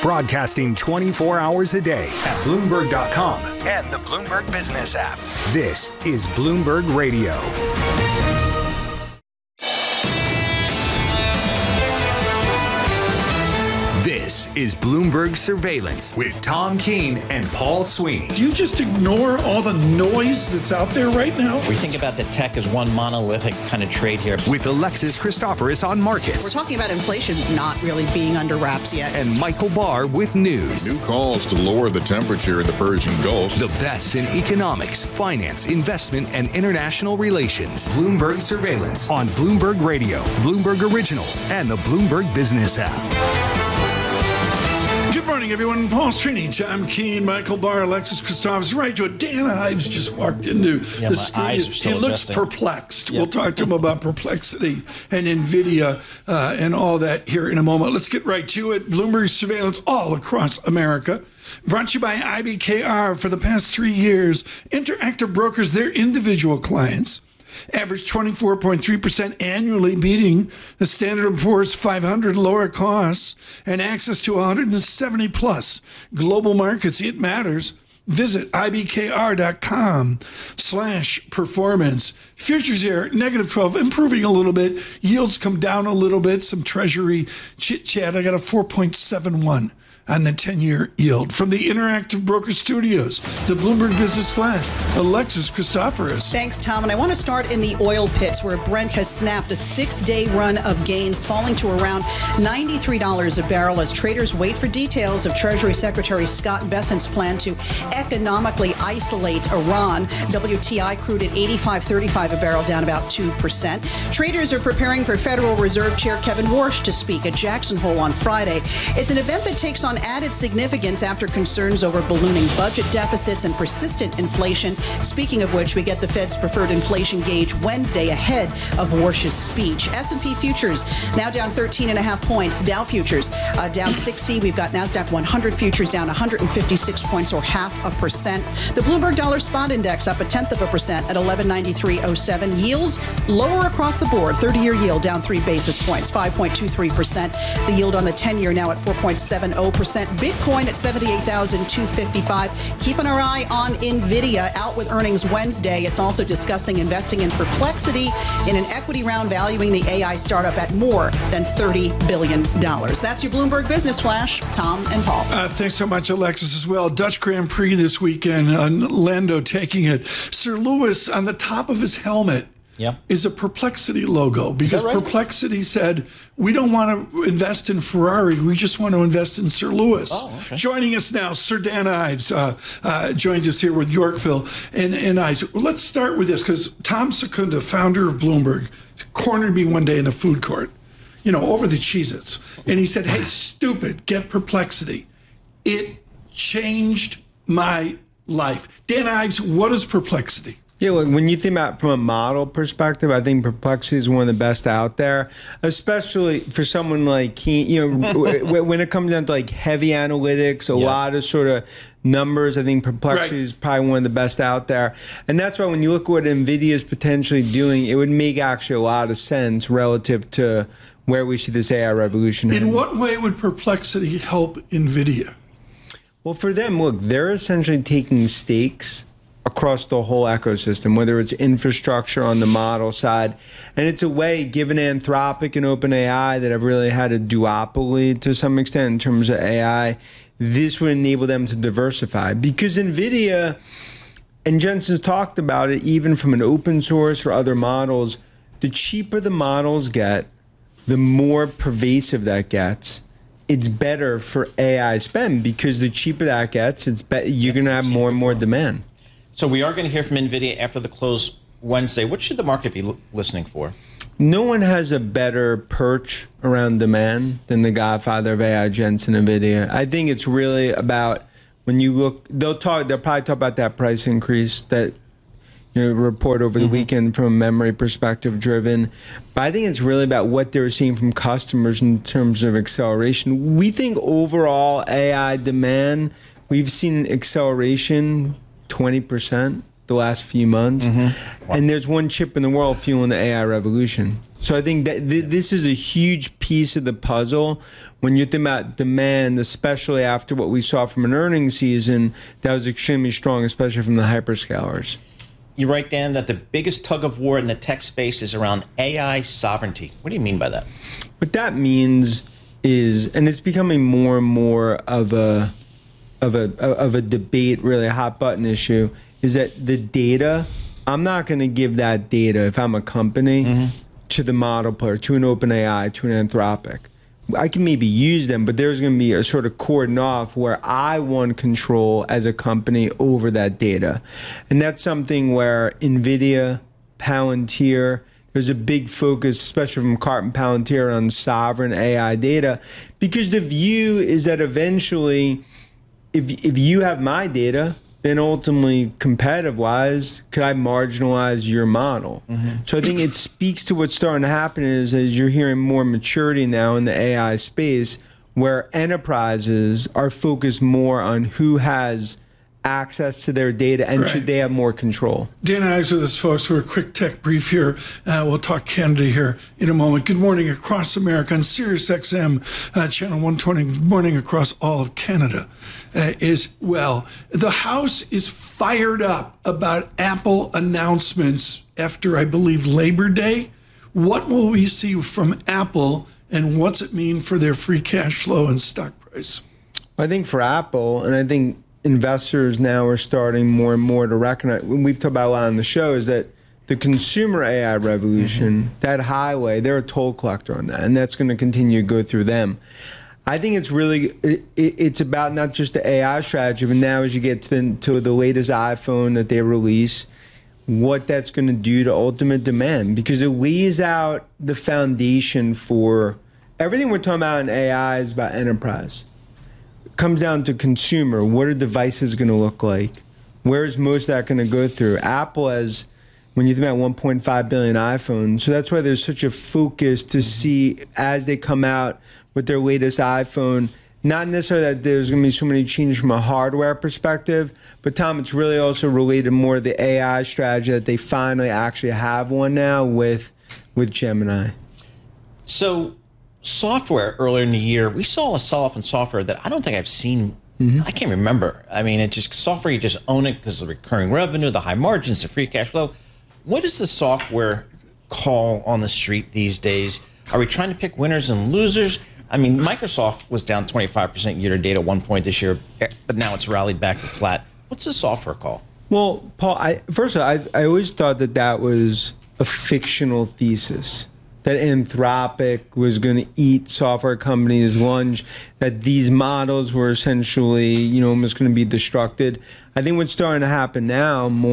Broadcasting 24 hours a day at Bloomberg.com and the Bloomberg Business app. This is Bloomberg Radio. This is Bloomberg Surveillance with Tom Keene and Paul Sweeney. Do you just ignore all the noise that's out there right now? We think about the tech as one monolithic kind of trade here. With Alexis Christoforous on markets. We're talking about inflation not really being under wraps yet. And Michael Barr with news. New calls to lower the temperature in the Persian Gulf. The best in economics, finance, investment, and international relations. Bloomberg Surveillance on Bloomberg Radio, Bloomberg Originals, and the Bloomberg Business app. Good morning, everyone. Paul Sweeney, Tom Keene, Michael Barr, Alexis Christoforous. Right to it. Dan Ives just walked into the studio. He looks perplexed. Yep. We'll talk to him about Perplexity and NVIDIA and all that here in a moment. Let's get right to it. Bloomberg Surveillance all across America. Brought to you by IBKR. For the past 3 years, Interactive Brokers, their individual clients, averaged 24.3% annually, beating the Standard & Poor's 500 lower costs and access to 170 plus global markets. It matters. Visit ibkr.com/performance. Futures here, -12, improving a little bit. Yields come down a little bit. Some Treasury chit-chat. I got a 4.71 on the 10-year yield. From the Interactive Broker Studios, the Bloomberg Business Flash, Alexis Christoforous. Thanks, Tom. And I want to start in the oil pits, where Brent has snapped a 6-day run of gains, falling to around $93 a barrel as traders wait for details of Treasury Secretary Scott Bessent's plan to economically isolate Iran. WTI crude at $85.35 a barrel, down about 2%. Traders are preparing for Federal Reserve Chair Kevin Warsh to speak at Jackson Hole on Friday. It's an event that takes on added significance after concerns over ballooning budget deficits and persistent inflation. Speaking of which, we get the Fed's preferred inflation gauge Wednesday ahead of Warsh's speech. S&P futures now down 13.5 points. Dow futures down 60. We've got NASDAQ 100 futures down 156 points, or 0.5%. The Bloomberg Dollar Spot Index up 0.1% at 1193.07. Yields lower across the board. 30-year yield down 3 basis points, 5.23%. The yield on the 10-year now at 4.70%. Bitcoin at 78,255. Keeping our eye on NVIDIA, out with earnings Wednesday. It's also discussing investing in Perplexity in an equity round valuing the AI startup at more than $30 billion. That's your Bloomberg Business Flash. Tom and Paul. Thanks so much, Alexis, as well. Dutch Grand Prix this weekend. Lando taking it. Sir Lewis, on the top of his helmet, is a Perplexity logo, because right? Perplexity said, we don't want to invest in Ferrari, we just want to invest in Sir Lewis. Oh, okay. Joining us now, Sir Dan Ives joins us here with Yorkville and Ives. Let's start with this, because Tom Secunda, founder of Bloomberg, cornered me one day in a food court, over the Cheez-Its. And he said, hey, stupid, get Perplexity. It changed my life. Dan Ives, what is Perplexity? Yeah, look, when you think about from a model perspective, I think Perplexity is one of the best out there, especially for someone like Keene. When it comes down to like heavy analytics, a lot of sort of numbers, I think Perplexity is probably one of the best out there. And that's why when you look at what NVIDIA is potentially doing, it would make actually a lot of sense relative to where we see this AI revolution. In what way would Perplexity help NVIDIA? Well, for them, look, they're essentially taking stakes across the whole ecosystem, whether it's infrastructure on the model side. And it's a way, given Anthropic and OpenAI that have really had a duopoly to some extent in terms of AI, this would enable them to diversify. Because NVIDIA, and Jensen's talked about it, even from an open source or other models, the cheaper the models get, the more pervasive that gets. It's better for AI spend, because the cheaper that gets, you're going to have more and more demand. So we are going to hear from NVIDIA after the close Wednesday. What should the market be listening for? No one has a better perch around demand than the godfather of AI, Jensen, NVIDIA. I think it's really about, when you look, they'll probably talk about that price increase that report over the weekend from a memory perspective driven. But I think it's really about what they're seeing from customers in terms of acceleration. We think overall AI demand, we've seen acceleration 20% the last few months. And there's one chip in the world fueling the AI revolution. So I think that this is a huge piece of the puzzle when you think about demand, especially after what we saw from an earnings season that was extremely strong, especially from the hyperscalers. You write, Dan, that the biggest tug of war in the tech space is around AI sovereignty. What do you mean by that? What that means is, and it's becoming more and more of a debate, really a hot button issue, is that the data, I'm not going to give that data if I'm a company to the model player, to an OpenAI, to an Anthropic. I can maybe use them, but there's going to be a sort of cordon off where I want control as a company over that data. And that's something where NVIDIA, Palantir, there's a big focus, especially from Cart and Palantir, on sovereign AI data, because the view is that eventually, if you have my data, then ultimately, competitive-wise, could I marginalize your model? So I think it speaks to what's starting to happen is as you're hearing more maturity now in the AI space, where enterprises are focused more on who has access to their data and should they have more control. Dan and Ives with us, folks, for a quick tech brief here. We'll talk Canada here in a moment. Good morning across America on Sirius XM, channel 120. Good morning across all of Canada as well. The House is fired up about Apple announcements after, I believe, Labor Day. What will we see from Apple, and what's it mean for their free cash flow and stock price? I think for Apple, and I think investors now are starting more and more to recognize, when we've talked about a lot on the show, is that the consumer AI revolution, that highway, they're a toll collector on that, and that's going to continue to go through them. I think it's really, it's about not just the AI strategy, but now as you get to the latest iPhone that they release, what that's going to do to ultimate demand, because it lays out the foundation for everything we're talking about in AI is about enterprise. Comes down to consumer. What are devices going to look like? Where is most of that going to go through? Apple has, when you think about 1.5 billion iPhones, so that's why there's such a focus to see as they come out with their latest iPhone, not necessarily that there's going to be so many changes from a hardware perspective, but Tom, it's really also related more to the AI strategy that they finally actually have one now with Gemini. So software earlier in the year, we saw a sell-off in software that I don't think I've seen. I can't remember. I mean, it's just software, you just own it because of the recurring revenue, the high margins, the free cash flow. What is the software call on the street these days? Are we trying to pick winners and losers? I mean, Microsoft was down 25% year to date at one point this year, but now it's rallied back to flat. What's the software call? Well, Paul, first of all, I always thought that was a fictional thesis, that Anthropic was going to eat software companies' lunch, that these models were essentially, almost going to be destructed. I think what's starting to happen now more